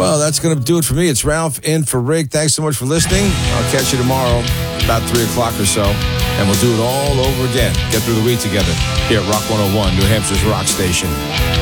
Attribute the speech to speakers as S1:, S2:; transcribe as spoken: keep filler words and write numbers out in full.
S1: Well, that's going to do it for me. It's Ralph in for Rick. Thanks so much for listening. I'll catch you tomorrow about three o'clock or so, and we'll do it all over again. Get through the week together here at Rock one oh one, New Hampshire's rock station.